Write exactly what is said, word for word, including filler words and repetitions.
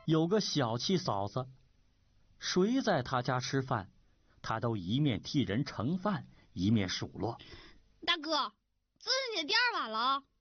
有个小气嫂子，谁在他家吃饭，他都一面替人盛饭，一面数落： 大哥，这是你的第二碗了。